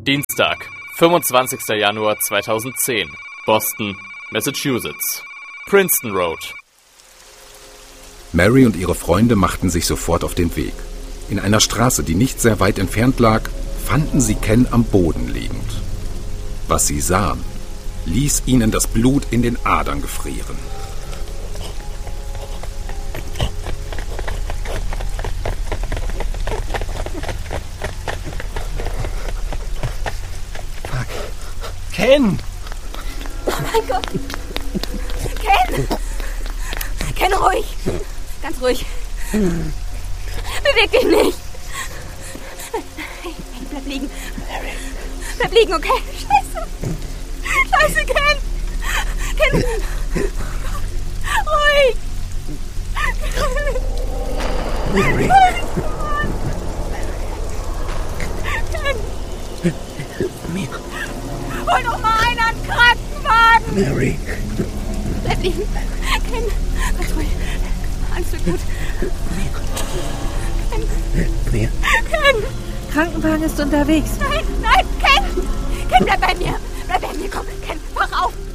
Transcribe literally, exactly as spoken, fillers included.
Dienstag, fünfundzwanzigster Januar zweitausendzehn. Boston, Massachusetts. Princeton Road. Mary und ihre Freunde machten sich sofort auf den Weg. In einer Straße, die nicht sehr weit entfernt lag, fanden sie Ken am Boden liegend. Was sie sahen, ließ ihnen das Blut in den Adern gefrieren. Fuck. Ken! Oh mein Gott! Ken! Ken, ruhig! Ganz ruhig. Beweg dich nicht! Hey, hey, bleib liegen. Bleib liegen, okay? Scheiße! Scheiße, Ken! Ken! Ruhig! Mary! Ken! Hilf mir! Hol doch mal einen an Krankenwagen! Mary! Bleib liegen! Ken! Ganz ruhig! Alles wird gut! Ken! Hilf mir! Ken! Krankenwagen ist unterwegs. Nein, nein, Ken! Ken, bleib bei mir! Bleib bei mir, komm, Ken, wach auf!